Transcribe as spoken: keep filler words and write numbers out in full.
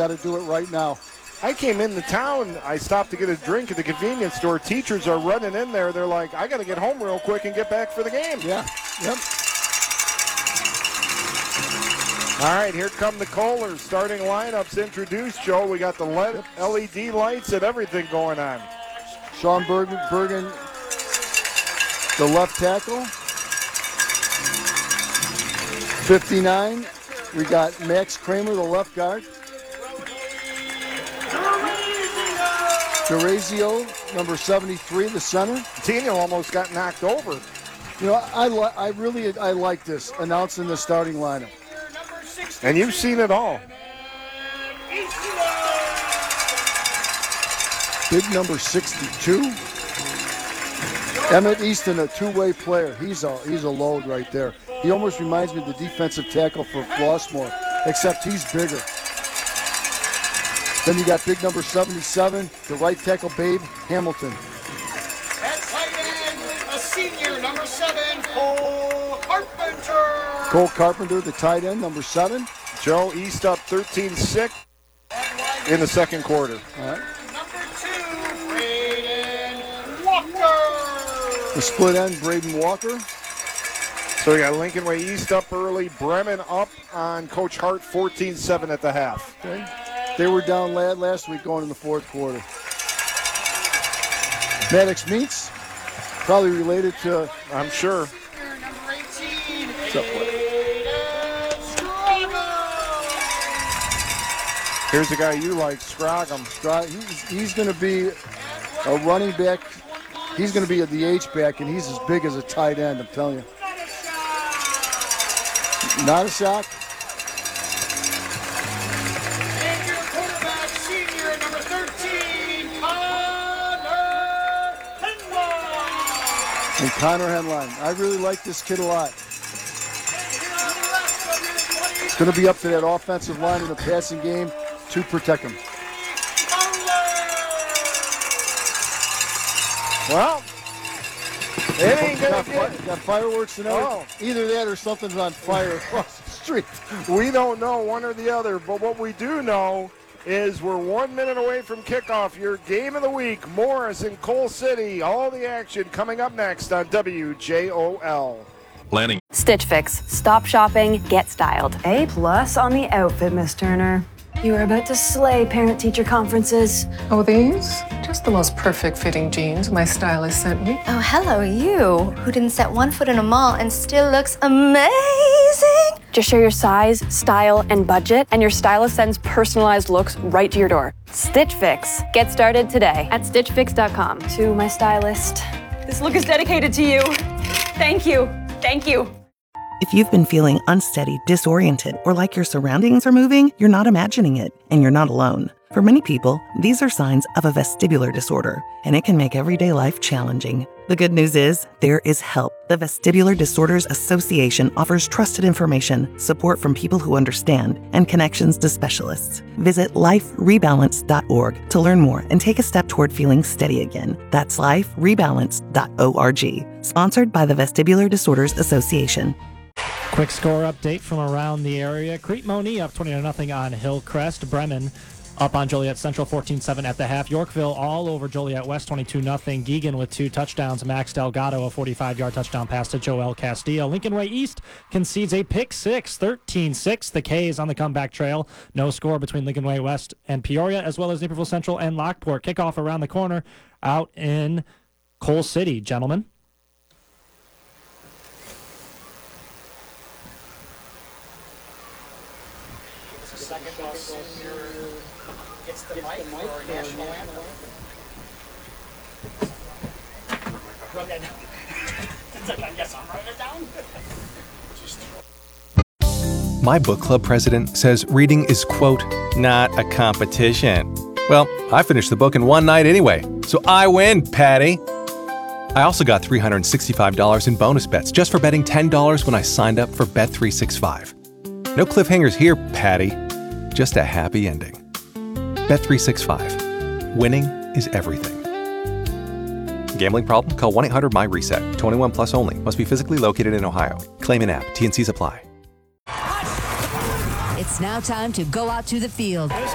Got to do it right now. I came into town. I stopped to get a drink at the convenience store. Teachers are running in there. They're like, I got to get home real quick and get back for the game. Yeah, yep. All right, here come the Kohlers. Starting lineups introduced, Joe. We got the L E D lights and everything going on. Sean Bergen, Bergen, the left tackle. fifty-nine, we got Max Kramer, the left guard. Durazio, number seventy-three, the center. Daniel almost got knocked over. You know, I, li- I really I like this, announcing the starting lineup. And you've seen it all. Big number sixty-two. Emmett Easton, a two-way player. He's a he's a load right there. He almost reminds me of the defensive tackle for Flossmoor, except he's bigger. Then you got big number seventy-seven, the right tackle, Babe Hamilton. At tight end, a senior, number seven, Cole Carpenter. Cole Carpenter, the tight end, number seven. Joe, East up thirteen six in the second quarter. All right. Number two, Braden Walker. The split end, Braden Walker. So we got Lincoln Way East up early. Bremen up on Coach Hart, fourteen seven at the half. Okay. They were down last week going in the fourth quarter. Maddox Meats, probably related to, I'm sure. Number eighteen, What's up, buddy? Aiden Scroggle. Here's the guy you like, Scroggle. Stra- he's, he's going to be a running back. He's going to be the H-back, and he's as big as a tight end, I'm telling you. Not a shock. And your quarterback, senior, number thirteen, Connor Henwa. And Connor Henline. I really like this kid a lot. It's going to be up to that offensive line in the passing game to protect him. Well, it ain't got, gonna get. fi- got fireworks and everything. Oh. Either that or something's on fire across the street. We don't know one or the other, but what we do know is we're one minute away from kickoff. Your game of the week, Morris in Coal City. All the action coming up next on W J O L. Planning. Stitch Fix. Stop shopping, get styled. A plus on the outfit, Miss Turner. You are about to slay parent-teacher conferences. Oh, these? Just the most perfect fitting jeans my stylist sent me. Oh, hello, you, who didn't set one foot in a mall and still looks amazing. Just share your size, style, and budget, and your stylist sends personalized looks right to your door. Stitch Fix. Get started today at stitch fix dot com. To my stylist. This look is dedicated to you. Thank you. Thank you. If you've been feeling unsteady, disoriented, or like your surroundings are moving, you're not imagining it, and you're not alone. For many people, these are signs of a vestibular disorder, and it can make everyday life challenging. The good news is, there is help. The Vestibular Disorders Association offers trusted information, support from people who understand, and connections to specialists. Visit life rebalance dot org to learn more and take a step toward feeling steady again. That's life rebalance dot org. Sponsored by the Vestibular Disorders Association. Quick score update from around the area. Crete Monee up twenty to nothing on Hillcrest. Bremen up on Joliet Central fourteen seven at the half. Yorkville all over Joliet West twenty-two nothing. Geegan with two touchdowns. Max Delgado a forty-five-yard touchdown pass to Joel Castillo. Lincoln Way East concedes a pick six, thirteen six. The K's on the comeback trail. No score between Lincoln Way West and Peoria, as well as Naperville Central and Lockport. Kickoff around the corner out in Coal City, gentlemen. Second bus gets the mic for our national anthem. Run that down. Yes, I'm writing it down. My book club president says reading is, quote, not a competition. Well, I finished the book in one night anyway, so I win, Patty. I also got three hundred sixty-five dollars in bonus bets just for betting ten dollars when I signed up for Bet three sixty-five. No cliffhangers here, Patty. Just a happy ending. Bet three sixty-five. Winning is everything. Gambling problem? Call one eight hundred my reset. twenty-one plus only. Must be physically located in Ohio. Claim in app. T and C's apply. It's now time to go out to the field.